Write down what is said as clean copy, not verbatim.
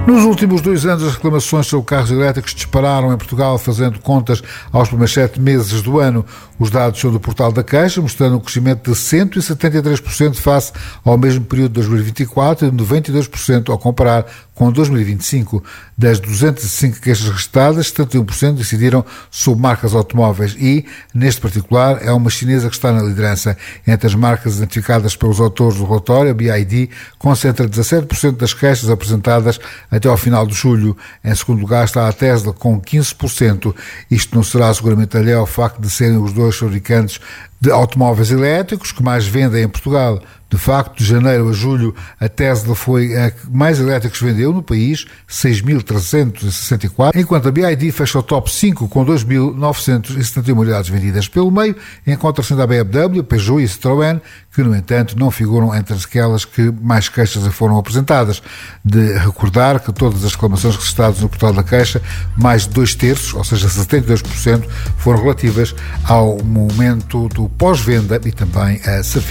Nos últimos 2 anos, as reclamações sobre carros elétricos dispararam em Portugal, fazendo contas aos primeiros 7 meses do ano. Os dados são do Portal da Caixa, mostrando um crescimento de 173% face ao mesmo período de 2024 e de 92% ao comparar com 2025. Das 205 queixas registradas, 71% decidiram sobre marcas automóveis e, neste particular, é uma chinesa que está na liderança. Entre as marcas identificadas pelos autores do relatório, a BYD concentra 17% das queixas apresentadas até ao final de julho. Em segundo lugar está a Tesla, com 15%. Isto não será seguramente alheio ao facto de serem os dois fabricantes de automóveis elétricos que mais vendem em Portugal. De facto, de janeiro a julho, a Tesla foi a que mais elétricos vendeu no país, 6.364, enquanto a BYD fecha o top 5 com 2.971 unidades vendidas. Pelo meio, encontra-se ainda a BMW, Peugeot e Citroën, que, no entanto, não figuram entre aquelas que mais queixas foram apresentadas. De recordar que todas as reclamações registradas no Portal da Caixa, mais de 2/3, ou seja, 72%, foram relativas ao momento do pós-venda e também a serviço.